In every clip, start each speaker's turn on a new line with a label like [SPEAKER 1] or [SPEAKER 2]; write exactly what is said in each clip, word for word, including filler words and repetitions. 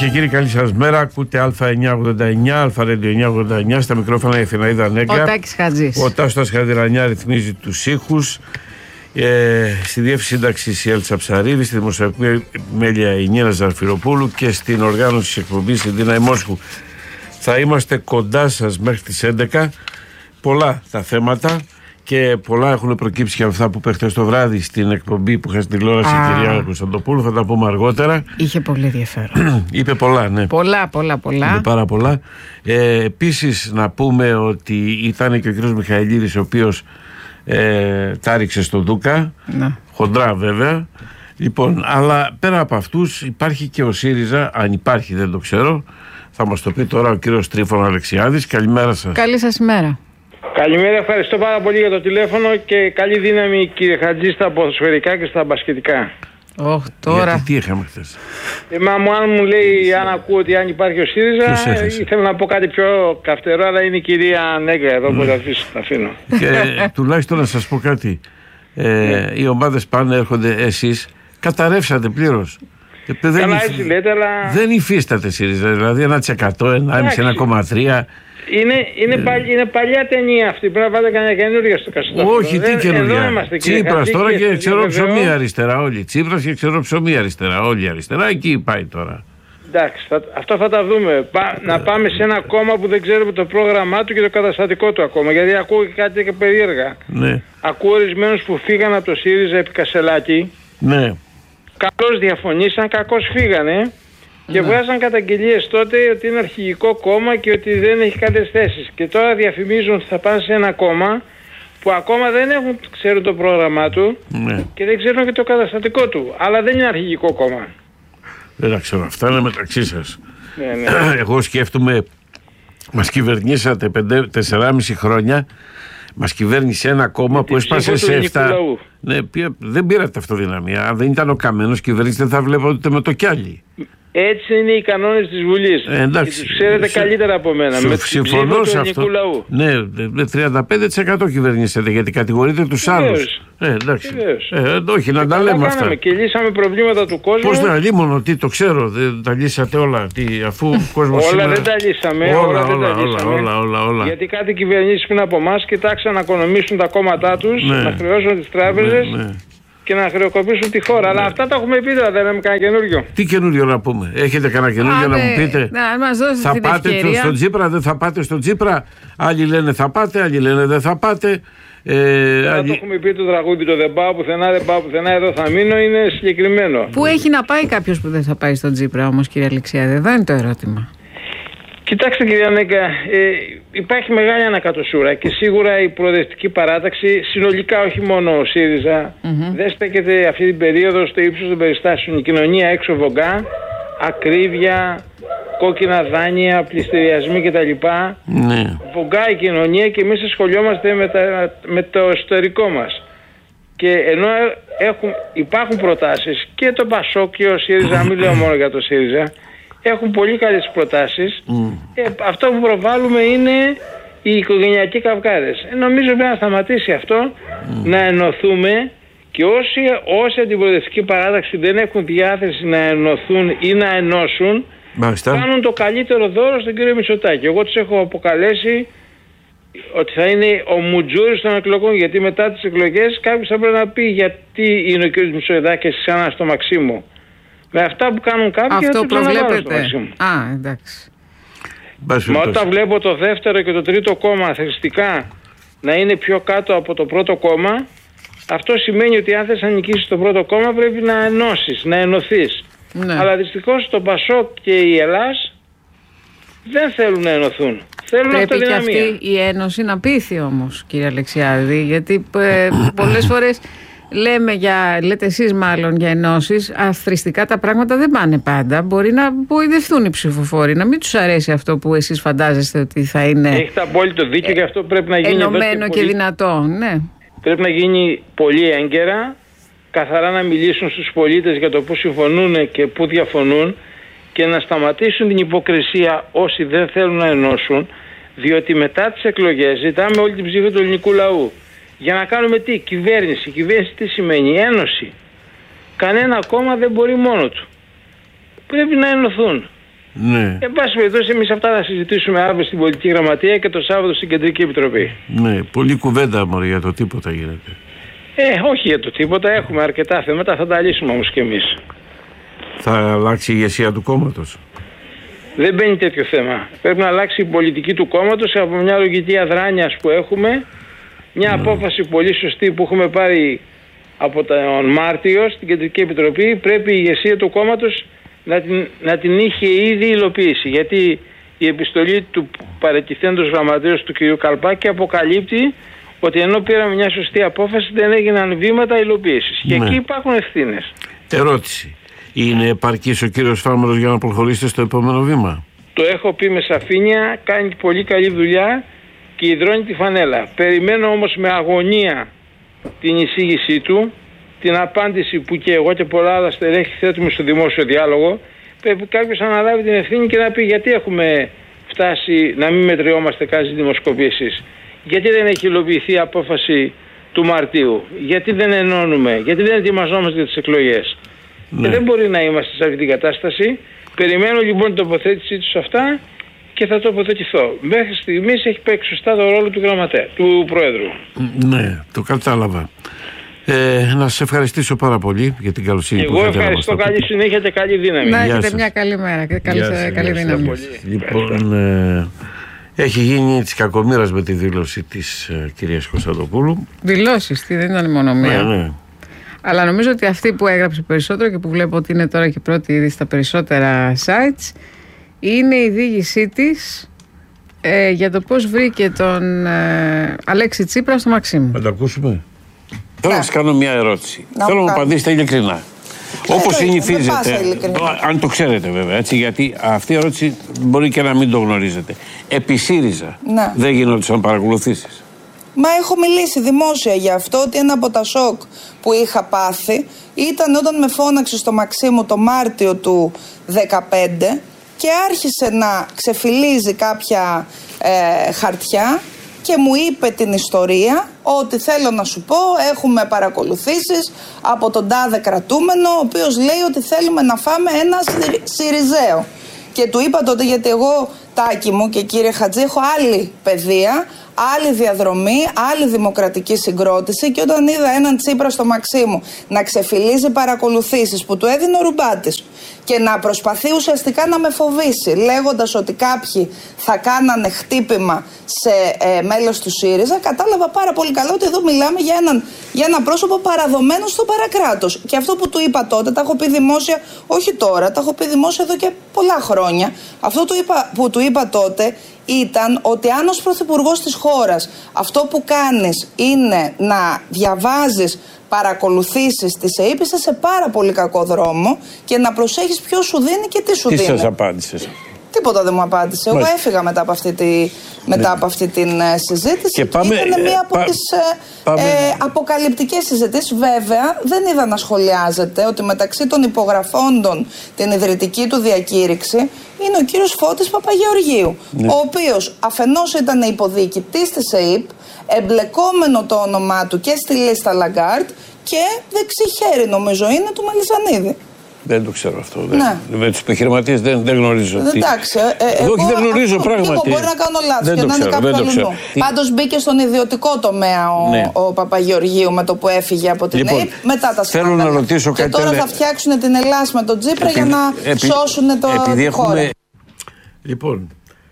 [SPEAKER 1] και κύριοι, καλή σας μέρα. Ακούτε Α εννιακόσια ογδόντα εννιά, Α Radio εννιακόσια ογδόντα εννιά, στα μικρόφωνα η Αθηναίδα Νέγκα.
[SPEAKER 2] Ο Τάκης Χατζής.
[SPEAKER 1] Ο Τάστος Χαδηρανιά ρυθμίζει τους ήχους. Ε, στη διεύθυνση σύνταξης η Έλτσα Ψαρίδη, στη δημοσιογραφική επιμέλεια η Νίνα Ζαρφυροπούλου και στην οργάνωση της εκπομπής η Δίνα Ημόσχου. Θα είμαστε κοντά σας μέχρι τις έντεκα. Πολλά τα θέματα και πολλά έχουν προκύψει και αυτά που είπε χθες το βράδυ στην εκπομπή που είχα στην τηλεόραση η κυρία Κωνσταντοπούλου. Θα τα πούμε αργότερα.
[SPEAKER 2] Είχε πολύ ενδιαφέρον.
[SPEAKER 1] Είπε πολλά, ναι.
[SPEAKER 2] Πολλά, πολλά, πολλά.
[SPEAKER 1] Είπε πάρα πολλά. Ε, επίσης να πούμε ότι ήταν και ο κύριος Μιχαηλίδης, ο οποίος ε, τάριξε στο Δούκα. Ναι. Χοντρά βέβαια. Λοιπόν, αλλά πέρα από αυτούς υπάρχει και ο ΣΥΡΙΖΑ, αν υπάρχει δεν το ξέρω. Θα μας το πει τώρα ο κύριος Τρίφων Αλεξιάδης. Καλημέρα σας.
[SPEAKER 2] Καλή σας ημέρα.
[SPEAKER 3] Καλημέρα, ευχαριστώ πάρα πολύ για το τηλέφωνο και καλή δύναμη κύριε Χατζή στα ποδοσφαιρικά και στα μπασκετικά.
[SPEAKER 2] Oh, τώρα.
[SPEAKER 1] Γιατί τι είχαμε χθες.
[SPEAKER 3] Ε, μα μου, αν μου λέει, αν ακούω ότι αν υπάρχει ο ΣΥΡΙΖΑ, ε, ήθελα να πω κάτι πιο καυτερό, αλλά είναι η κυρία Νέγκα εδώ που θα αφήνω.
[SPEAKER 1] Και τουλάχιστον να σας πω κάτι. Ε, ναι. Οι ομάδες πάνε, έρχονται, εσείς καταρρεύσατε πλήρως. Δεν,
[SPEAKER 3] Καλά, έτσι λέτε, αλλά...
[SPEAKER 1] δεν υφίσταται ΣΥΡΙΖΑ, δηλαδή ένα τοις εκατό, ένα κόμμα πέντε, ένα κόμμα τρία.
[SPEAKER 3] Είναι, είναι, ε... παλι, είναι παλιά ταινία αυτή. Πρέπει να βάλετε κανένα καινούργια στο καστό.
[SPEAKER 1] Όχι, τι καινούργια. Τσίπρας τώρα και, και ξέρω ψωμί αριστερά όλοι. Τσίπρας και ξέρω ψωμί αριστερά όλοι. Αριστερά εκεί πάει τώρα.
[SPEAKER 3] Εντάξει, θα, αυτό θα τα δούμε. Πα, να πάμε σε ένα κόμμα που δεν ξέρουμε το πρόγραμμά του και το καταστατικό του ακόμα. Γιατί ακούω και κάτι και περίεργα.
[SPEAKER 1] Ναι.
[SPEAKER 3] Ακούω ορισμένους που φύγαν από το ΣΥΡΙΖΑ επί Κασελάκη.
[SPEAKER 1] Ναι.
[SPEAKER 3] Καλώς διαφωνήσαν, κακώς φύγανε. Και ναι. βγάζαν καταγγελίες τότε ότι είναι αρχηγικό κόμμα και ότι δεν έχει καλές θέσεις. Και τώρα διαφημίζουν ότι θα πάνε σε ένα κόμμα που ακόμα δεν έχουν, ξέρουν το πρόγραμμά του ναι. και δεν ξέρουν και το καταστατικό του. Αλλά δεν είναι αρχηγικό κόμμα.
[SPEAKER 1] Δεν τα ξέρω. Αυτά είναι μεταξύ σας.
[SPEAKER 3] Ναι, ναι.
[SPEAKER 1] Εγώ σκέφτομαι, μας κυβερνήσατε τεσσεράμισι χρόνια. Μας κυβέρνησε ένα κόμμα με που έσπασε σε επτά. Ναι, δεν πήρατε αυτοδυναμία. Αν δεν ήταν ο Καμένος κυβέρνηση, δεν θα βλέπατε με το κιάλι.
[SPEAKER 3] Έτσι είναι οι κανόνες της Βουλής.
[SPEAKER 1] Ε, εντάξει.
[SPEAKER 3] Και τους ξέρετε σε... καλύτερα από μένα.
[SPEAKER 1] Σου,
[SPEAKER 3] με
[SPEAKER 1] συμφωνώ σε αυτό.
[SPEAKER 3] Λαού.
[SPEAKER 1] Ναι, με τριάντα πέντε τοις εκατό κυβερνήσετε γιατί κατηγορείτε τους άλλους. Ε, εντάξει. Ε, όχι, να τα λέμε αυτά.
[SPEAKER 3] Και λύσαμε προβλήματα του κόσμου.
[SPEAKER 1] Πώς να λύμωνο, τι το ξέρω, δεν τα λύσατε όλα. Τι, αφού ο κόσμος
[SPEAKER 3] όλα
[SPEAKER 1] σήμερα...
[SPEAKER 3] δεν τα λύσαμε.
[SPEAKER 1] Όλα,
[SPEAKER 3] όλα,
[SPEAKER 1] όλα,
[SPEAKER 3] δεν τα
[SPEAKER 1] όλα,
[SPEAKER 3] λύσαμε.
[SPEAKER 1] όλα, όλα, όλα.
[SPEAKER 3] Γιατί κάτι κυβερνήσεις πριν από εμάς κοιτάξαν να οικονομήσουν τα κόμματά τους, ναι. να χρεώσουν τις τράπεζες. Ναι, ναι. Και να χρεοκοπήσουν τη χώρα. Ναι. Αλλά αυτά τα έχουμε πει τώρα, δεν έχουμε κανένα καινούριο.
[SPEAKER 1] Τι καινούριο να πούμε, έχετε κανένα καινούριο να μου πείτε?
[SPEAKER 2] Να μας δώσετε
[SPEAKER 1] θα
[SPEAKER 2] την
[SPEAKER 1] πάτε
[SPEAKER 2] ευκαιρία.
[SPEAKER 1] στον Τσίπρα, δεν θα πάτε στον Τσίπρα. Άλλοι λένε θα πάτε, άλλοι λένε δεν θα πάτε.
[SPEAKER 3] Ε, άλλοι... Το έχουμε πει το τραγούδι, το δεν πάω πουθενά, δεν πάω πουθενά, εδώ θα μείνω, είναι συγκεκριμένο.
[SPEAKER 2] Πού έχει να πάει κάποιος που δεν θα πάει στον Τσίπρα όμως, κύριε Αλεξιάδη, εδώ είναι το ερώτημα.
[SPEAKER 3] Κοιτάξτε κυρία Νέγκα, ε, υπάρχει μεγάλη ανακατοσούρα και σίγουρα η προοδευτική παράταξη, συνολικά όχι μόνο ο ΣΥΡΙΖΑ, mm-hmm. δεν στέκεται αυτή την περίοδο στο ύψος των περιστάσεων. Η κοινωνία έξω βογκά, ακρίβεια, κόκκινα δάνεια, πληστηριασμοί κτλ. Mm. Βογκά η κοινωνία και εμείς ασχολιόμαστε με, τα, με το εσωτερικό μας. Και ενώ έχουν, υπάρχουν προτάσεις και το ΠΑΣΟΚ και ο ΣΥΡΙΖΑ, μην λέω μόνο για το ΣΥΡΙΖΑ, έχουν πολύ καλές προτάσεις. Mm. Ε, αυτό που προβάλλουμε είναι οι οικογενειακοί καυγάδες. Ε, νομίζω πρέπει να σταματήσει αυτό, mm. να ενωθούμε και όσοι, όσοι αντιπροοδευτική παράταξη δεν έχουν διάθεση να ενωθούν ή να ενώσουν, μάλιστα, κάνουν το καλύτερο δώρο στον κύριο Μητσοτάκη. Εγώ τους έχω αποκαλέσει ότι θα είναι ο Μουτζούρης των εκλογών, γιατί μετά τις εκλογές κάποιος θα πρέπει να πει γιατί είναι ο κύριος Μητσοτάκης ξανά στο Μαξίμου. Με αυτά που κάνουν κάποιοι,
[SPEAKER 2] αυτό προβλέπετε. Α, εντάξει.
[SPEAKER 3] Μα όταν βλέπω το δεύτερο και το τρίτο κόμμα θρηστικά να είναι πιο κάτω από το πρώτο κόμμα, αυτό σημαίνει ότι αν θες να νικήσεις το πρώτο κόμμα πρέπει να ενώσεις, να ενωθείς. Ναι. Αλλά δυστυχώς το ΠΑΣΟΚ και η Ελλάς δεν θέλουν να ενωθούν. Θέλουν
[SPEAKER 2] πρέπει και αυτή η ένωση να πείθει όμως, κύριε Αλεξιάδη, γιατί ε, πολλές φορές λέμε για, λέτε εσείς μάλλον για ενώσεις, αθρηστικά τα πράγματα δεν πάνε πάντα. Μπορεί να βοηθευτούν οι ψηφοφόροι, να μην τους αρέσει αυτό που εσείς φαντάζεστε ότι θα είναι.
[SPEAKER 3] Έχετε απόλυτο δίκιο ε, και αυτό πρέπει να γίνει
[SPEAKER 2] ενωμένο και, και δυνατό. Ναι.
[SPEAKER 3] Πρέπει να γίνει πολύ έγκαιρα, καθαρά να μιλήσουν στους πολίτες για το που συμφωνούν και που διαφωνούν και να σταματήσουν την υποκρισία όσοι δεν θέλουν να ενώσουν, διότι μετά τις εκλογές ζητάμε όλη την ψήφο του ελληνικού λαού. Για να κάνουμε τι, κυβέρνηση. Κυβέρνηση τι σημαίνει, ένωση. Κανένα κόμμα δεν μπορεί μόνο του. Πρέπει να ενωθούν.
[SPEAKER 1] Ναι.
[SPEAKER 3] Εν πάση περιπτώσει, εμείς αυτά θα συζητήσουμε αύριο στην Πολιτική Γραμματεία και το Σάββατο στην Κεντρική Επιτροπή.
[SPEAKER 1] Ναι, πολλή κουβέντα μωρέ, για το τίποτα γίνεται.
[SPEAKER 3] Ε, όχι για το τίποτα, έχουμε αρκετά θέματα, θα τα λύσουμε όμως κι εμείς.
[SPEAKER 1] Θα αλλάξει η ηγεσία του κόμματος.
[SPEAKER 3] Δεν μπαίνει τέτοιο θέμα. Πρέπει να αλλάξει η πολιτική του κόμματος από μια λογική αδράνειας που έχουμε, μια mm. απόφαση πολύ σωστή που έχουμε πάρει από τον Μάρτιο στην Κεντρική Επιτροπή. Πρέπει η ηγεσία του κόμματος να την, να την είχε ήδη υλοποιήσει. Γιατί η επιστολή του παρετηθέντος γραμματέως του κ. Καλπάκη αποκαλύπτει ότι ενώ πήραμε μια σωστή απόφαση δεν έγιναν βήματα υλοποίησης. Και ναι. εκεί υπάρχουν ευθύνες.
[SPEAKER 1] Ερώτηση. Είναι επαρκής ο κύριος Φάμερος για να προχωρήσετε στο επόμενο βήμα?
[SPEAKER 3] Το έχω πει με σαφήνεια, κάνει πολύ καλή δουλειά και υδρώνει τη φανέλα. Περιμένω όμως με αγωνία την εισήγησή του, την απάντηση που και εγώ και πολλά άλλα στελέχη θέτουμε στο δημόσιο διάλογο. Πρέπει κάποιος να αναλάβει την ευθύνη και να πει γιατί έχουμε φτάσει να μην μετριόμαστε κάτι δημοσκοπήσεις. Γιατί δεν έχει υλοποιηθεί η απόφαση του Μαρτίου. Γιατί δεν ενώνουμε, γιατί δεν ετοιμαζόμαστε για τις εκλογές. Ναι. Και δεν μπορεί να είμαστε σε αυτή την κατάσταση. Περιμένω λοιπόν την τοποθέτησή του σε αυτά και θα τοποθετηθώ. Μέχρι στιγμής έχει παίξει σωστά το ρόλο του γραμματέα, του Προέδρου.
[SPEAKER 1] Ναι, το κατάλαβα. Ε, να σας ευχαριστήσω πάρα πολύ για την καλοσύνη
[SPEAKER 3] και
[SPEAKER 1] που είχατε.
[SPEAKER 3] Εγώ ευχαριστώ, καλή συνέχεια και καλή δύναμη.
[SPEAKER 2] Να έχετε μια καλή μέρα και καλή, σας, καλή δύναμη.
[SPEAKER 1] Λοιπόν, ε, έχει γίνει της κακομοίρας με τη δήλωση της ε, κυρίας Κωνσταντοπούλου.
[SPEAKER 2] Δηλώσεις, τι δεν ήταν μόνο μία.
[SPEAKER 1] Ναι, ναι.
[SPEAKER 2] Αλλά νομίζω ότι αυτή που έγραψε περισσότερο και που βλέπω ότι είναι τώρα και πρώτη ήδη στα περισσότερα sites είναι η δίγησή της ε, για το πώς βρήκε τον ε, Αλέξη Τσίπρα στο Μαξίμου.
[SPEAKER 1] Θα το ακούσουμε. Θέλω να σας κάνω μια ερώτηση.
[SPEAKER 4] Να
[SPEAKER 1] Θέλω να
[SPEAKER 4] κάνω.
[SPEAKER 1] απαντήσετε ειλικρινά.
[SPEAKER 4] Ε,
[SPEAKER 1] Όπως
[SPEAKER 4] το
[SPEAKER 1] συνηθίζετε,
[SPEAKER 4] ειλικρινά.
[SPEAKER 1] αν το ξέρετε βέβαια, έτσι, γιατί αυτή η ερώτηση μπορεί και να μην το γνωρίζετε. Επί ΣΥΡΙΖΑ
[SPEAKER 4] ναι.
[SPEAKER 1] δεν γινόντουσαν παρακολουθήσεις?
[SPEAKER 4] Μα έχω μιλήσει δημόσια για αυτό, ότι ένα από τα σοκ που είχα πάθει ήταν όταν με φώναξε στο Μαξίμου το Μάρτιο του δεκαπέντε και άρχισε να ξεφυλίζει κάποια ε, χαρτιά και μου είπε την ιστορία ότι θέλω να σου πω έχουμε παρακολουθήσεις από τον τάδε κρατούμενο ο οποίος λέει ότι θέλουμε να φάμε ένα Σιριζέο. Και του είπα τότε, γιατί εγώ Τάκη μου και κύριε Χατζή έχω άλλη παιδεία, άλλη διαδρομή, άλλη δημοκρατική συγκρότηση, και όταν είδα έναν Τσίπρα στο Μαξίμου να ξεφυλίζει παρακολουθήσεις που του έδινε ο Ρουμπάτης και να προσπαθεί ουσιαστικά να με φοβήσει λέγοντας ότι κάποιοι θα κάνανε χτύπημα σε ε, μέλος του ΣΥΡΙΖΑ, κατάλαβα πάρα πολύ καλά ότι εδώ μιλάμε για, έναν, για ένα πρόσωπο παραδομένο στο παρακράτος. Και αυτό που του είπα τότε, τα έχω πει δημόσια, όχι τώρα, τα έχω πει δημόσια εδώ και πολλά χρόνια. Αυτό του είπα, που του είπα τότε ήταν ότι αν ως πρωθυπουργός της χώρας αυτό που κάνεις είναι να διαβάζεις παρακολουθήσεις της ΕΥΠ, είσαι σε πάρα πολύ κακό δρόμο, και να προσέχεις ποιος σου δίνει και τι σου
[SPEAKER 1] τι
[SPEAKER 4] δίνει.
[SPEAKER 1] Τι σας απάντησες?
[SPEAKER 4] Τίποτα δεν μου απάντησε. Εγώ έφυγα μετά από αυτή, τη, μετά από αυτή την uh, συζήτηση.
[SPEAKER 1] Και πάμε,
[SPEAKER 4] ήταν μία από
[SPEAKER 1] πά,
[SPEAKER 4] τις
[SPEAKER 1] πάμε.
[SPEAKER 4] ε, αποκαλυπτικές συζητήσεις. Βέβαια, δεν είδα να σχολιάζεται ότι μεταξύ των υπογραφώντων την ιδρυτική του διακήρυξη είναι ο κύριος Φώτης Παπαγεωργίου, ναι. ο οποίος αφενός ήταν υποδιοικητής της ΕΥΠ, εμπλεκόμενο το όνομά του και στη λίστα Λαγκάρτ, και δεξί χέρι νομίζω είναι του Μελισανίδη.
[SPEAKER 1] Δεν το ξέρω αυτό.
[SPEAKER 4] Ναι.
[SPEAKER 1] Δεν, με τους επιχειρηματίες δεν, δεν γνωρίζω.
[SPEAKER 4] Εντάξει. Ε, ε,
[SPEAKER 1] όχι, δεν γνωρίζω πράγματι.
[SPEAKER 4] Εγώ μπορεί να κάνω λάθος
[SPEAKER 1] δεν
[SPEAKER 4] και να είναι κάποιο αλλού. Πάντως μπήκε στον ιδιωτικό τομέα ο,
[SPEAKER 1] ναι.
[SPEAKER 4] ο Παπαγεωργίου με το που έφυγε από την
[SPEAKER 1] λοιπόν,
[SPEAKER 4] ΕΥΠ μετά τα σκάνδαλα.
[SPEAKER 1] Θέλω να ρωτήσω
[SPEAKER 4] και
[SPEAKER 1] κάτι.
[SPEAKER 4] τώρα
[SPEAKER 1] τέλε...
[SPEAKER 4] θα φτιάξουν την Ελλάδα με τον Τσίπρα επί... για να επί... σώσουν το τη χώρα. Έχουμε...
[SPEAKER 1] Λοιπόν,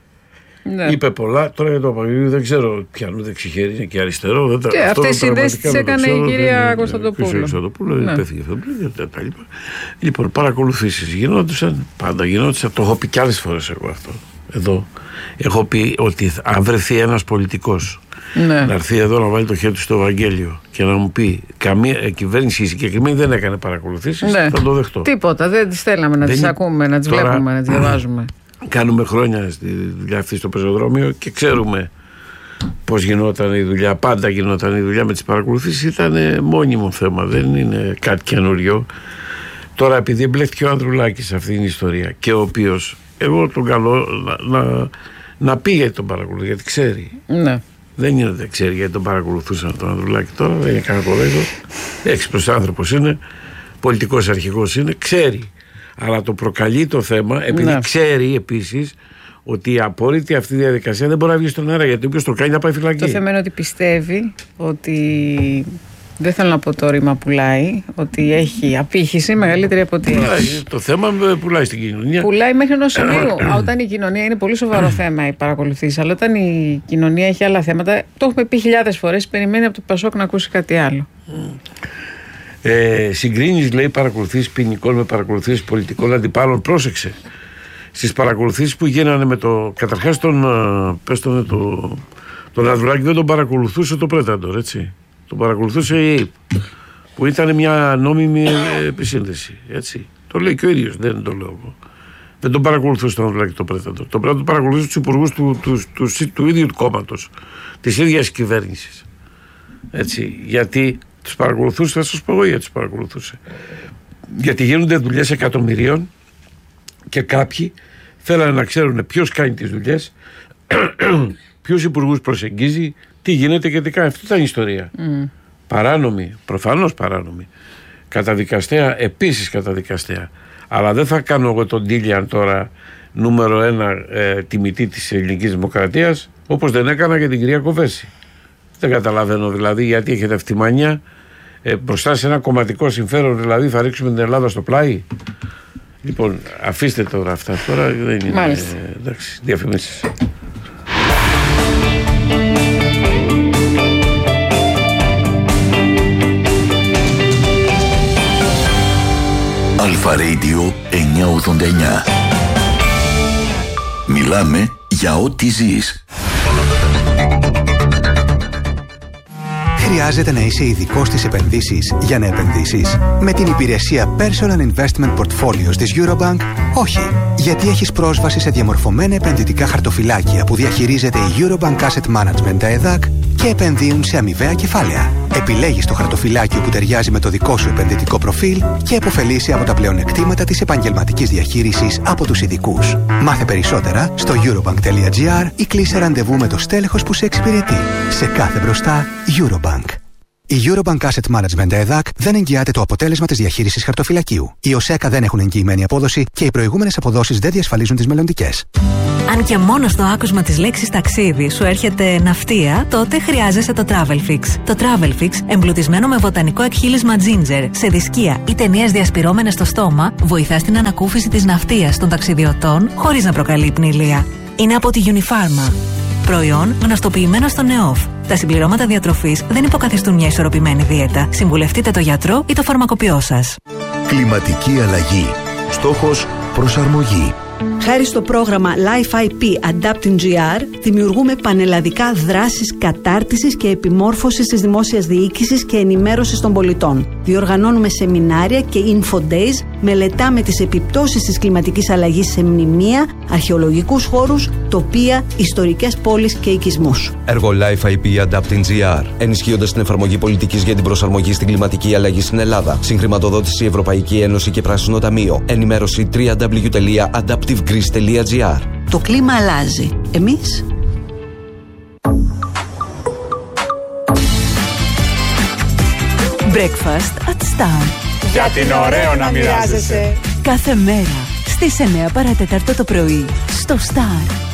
[SPEAKER 2] ναι.
[SPEAKER 1] είπε πολλά. Τώρα για το Παπαγεωργίου δεν ξέρω ποιανού δεξιχέρι είναι και αριστερό. Δεν,
[SPEAKER 2] και αυτές οι συνδέσεις τις έκανε η κυρία Κωνσταντοπούλου.
[SPEAKER 1] Κωνσταντοπούλου, ναι. Υπέφυγε αυτό τα λοιπά. Λοιπόν, παρακολουθήσεις γινόντουσαν, πάντα γινόντουσαν. Το έχω πει κι άλλες φορές εγώ αυτό. Εδώ έχω πει ότι αν βρεθεί ένας πολιτικός ναι. να έρθει εδώ να βάλει το χέρι του στο Ευαγγέλιο και να μου πει καμία κυβέρνηση συγκεκριμένη δεν έκανε παρακολουθήσεις, ναι. θα το δεχτώ.
[SPEAKER 2] Τίποτα, δεν τις θέλαμε να δεν τις ακούμε, να τις τώρα... βλέπουμε, να τις διαβάζουμε.
[SPEAKER 1] Κάνουμε χρόνια στη δουλειά αυτή στο πεζοδρόμιο και ξέρουμε πώς γινόταν η δουλειά. Πάντα γινόταν η δουλειά με τις παρακολουθήσεις. Ήταν μόνιμο θέμα, δεν είναι κάτι καινούριο. Τώρα, επειδή εμπλέκτηκε ο Ανδρουλάκης σε αυτήν την ιστορία, και ο οποίος, εγώ τον καλώ να, να, να πει γιατί τον παρακολουθεί, γιατί ξέρει.
[SPEAKER 2] Ναι.
[SPEAKER 1] Δεν είναι ότι δεν ξέρει γιατί τον παρακολουθούσαν τον Ανδρουλάκη τώρα, δεν είναι κανένα κολέγιο. Έξυπνος άνθρωπος είναι, πολιτικός αρχηγός είναι, ξέρει. Αλλά το προκαλεί το θέμα επειδή
[SPEAKER 2] ναι.
[SPEAKER 1] ξέρει επίσης ότι η απόρριτη αυτή διαδικασία δεν μπορεί να βγει στον αέρα, γιατί όποιος το κάνει να πάει φυλακή.
[SPEAKER 2] Το θέμα είναι ότι πιστεύει ότι. Δεν θέλω να πω το ρήμα πουλάει, ότι έχει απήχηση μεγαλύτερη από ό,τι έχει.
[SPEAKER 1] Το θέμα πουλάει στην κοινωνία.
[SPEAKER 2] Πουλάει μέχρι ενός σημείου. Όταν η κοινωνία είναι πολύ σοβαρό θέμα οι παρακολουθήσεις, αλλά όταν η κοινωνία έχει άλλα θέματα, το έχουμε πει χιλιάδες φορές, περιμένει από το Πασόκ να ακούσει κάτι άλλο.
[SPEAKER 1] Ε, συγκρίνεις, λέει, παρακολουθήσεις ποινικών με παρακολουθήσεις πολιτικών αντιπάλων. Πρόσεξε. Στις παρακολουθήσεις που γίνανε με το. Καταρχάς τον. Πες τον, το, τον Ανδρουλάκη δεν τον παρακολουθούσε το Πρέταντορ, έτσι. Τον παρακολουθούσε η ΕΕΠ, που ήταν μια νόμιμη επισύνδεση. Έτσι. Το λέει και ο ίδιος, δεν το λέω εγώ. Δεν τον παρακολουθούσε τον Ανδρουλάκη το Πρέταντορ. Τον πρέπει να τον παρακολουθούσε τους υπουργούς του, του, του, του, του ίδιου του κόμματος, της ίδιας κυβέρνησης. Έτσι. Γιατί τους παρακολουθούσε, θα σας πω εγώ γιατί τους παρακολουθούσε. Γιατί γίνονται δουλειές εκατομμυρίων και κάποιοι θέλανε να ξέρουν ποιος κάνει τις δουλειές, ποιους υπουργούς προσεγγίζει, τι γίνεται και τι κάνει. Αυτή ήταν η ιστορία. Mm. Παράνομη, προφανώς παράνομη. Καταδικαστέα, επίσης καταδικαστέα. Αλλά δεν θα κάνω εγώ τον Τίλιαν τώρα νούμερο ένα ε, τιμητή της ελληνικής δημοκρατίας, όπως δεν έκανα για την κυρία Κοβέση. Δεν καταλαβαίνω δηλαδή γιατί έχετε αυτή τη μανία ε, μπροστά σε ένα κομματικό συμφέρον, δηλαδή θα ρίξουμε την Ελλάδα στο πλάι. Λοιπόν, αφήστε τώρα αυτά. Τώρα δεν είναι.
[SPEAKER 2] Μάλιστα.
[SPEAKER 1] Ε, εντάξει, διαφημίσεις.
[SPEAKER 5] Αλφα Radio εννιακόσια ογδόντα εννιά. Μιλάμε για ό,τι ζεις.
[SPEAKER 6] Χρειάζεται να είσαι ειδικός στις επενδύσεις για να επενδύσεις? Με την υπηρεσία Personal Investment Portfolios της Eurobank, όχι. Γιατί έχεις πρόσβαση σε διαμορφωμένα επενδυτικά χαρτοφυλάκια που διαχειρίζεται η Eurobank Asset Management ΕΔΑΚ και επενδύουν σε αμοιβαία κεφάλαια. Επιλέγεις το χαρτοφυλάκιο που ταιριάζει με το δικό σου επενδυτικό προφίλ και επωφελείσαι από τα πλεονεκτήματα της επαγγελματικής διαχείρισης από τους ειδικούς. Μάθε περισσότερα στο eurobank.gr ή κλείσε ραντεβού με το στέλεχος που σε εξυπηρετεί. Σε κάθε μπροστά, Eurobank. Η Eurobank Asset Management ΕΔΑΚ δεν εγγυάται το αποτέλεσμα της διαχείρισης χαρτοφυλακίου. Οι ΟΣΕΚΑ δεν έχουν εγγυημένη απόδοση και οι προηγούμενες αποδόσεις δεν διασφαλίζουν τις μελλοντικές.
[SPEAKER 7] Αν και μόνο στο άκουσμα της λέξης ταξίδι σου έρχεται ναυτία, τότε χρειάζεσαι το Travelfix. Το Travelfix, εμπλουτισμένο με βοτανικό εκχύλισμα ginger, σε δισκία ή ταινίες διασπυρώμενες στο στόμα, βοηθά στην ανακούφιση της ναυτίας των ταξιδιωτών χωρίς να προκαλεί πνηλεία. Είναι από τη Unifarma. Προϊόν γνωστοποιημένο στο ΝΕΟΦ. Τα συμπληρώματα διατροφής δεν υποκαθιστούν μια ισορροπημένη δίαιτα. Συμβουλευτείτε το γιατρό ή το φαρμακοποιό σας.
[SPEAKER 5] Κλιματική αλλαγή. Στόχος προσαρμογή.
[SPEAKER 8] Χάρη στο πρόγραμμα Life άι πι Adapting τζι αρ, δημιουργούμε πανελλαδικά δράσεις κατάρτισης και επιμόρφωσης της δημόσιας διοίκησης και ενημέρωσης των πολιτών. Διοργανώνουμε σεμινάρια και info days, μελετάμε τις επιπτώσεις της κλιματικής αλλαγής σε μνημεία, αρχαιολογικούς χώρους, τοπία, ιστορικές πόλεις και οικισμούς.
[SPEAKER 9] Έργο Life άι πι Adapting τζι αρ, ενισχύοντας την εφαρμογή πολιτικής για την προσαρμογή στην κλιματική αλλαγή στην Ελλάδα. Συγχρηματοδότηση Ευρωπαϊκή Ένωση και Πράσινο Ταμείο. Ενημέρωση double-u double-u double-u τελεία adaptive greece τελεία τζι αρ.
[SPEAKER 8] Το κλίμα αλλάζει. Εμείς?
[SPEAKER 7] Breakfast at Star.
[SPEAKER 10] Γιατί είναι ωραίο να μοιράζεσαι.
[SPEAKER 7] Κάθε μέρα στις εννιά παρά τέταρτο το πρωί στο Star.